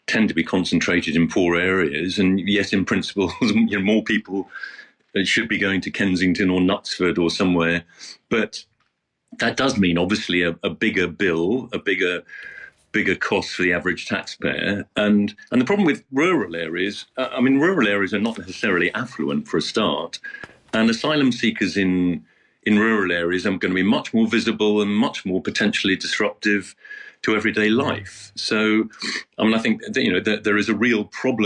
tend to be concentrated in poor areas. And yes, in principle, more people should be going to Kensington or Knutsford or somewhere. But that does mean, obviously, a bigger bill, a bigger cost for the average taxpayer. And the problem with rural areas, rural areas are not necessarily affluent for a start. And asylum seekers in rural areas are going to be much more visible and much more potentially disruptive to everyday life. So, I think that, there is a real problem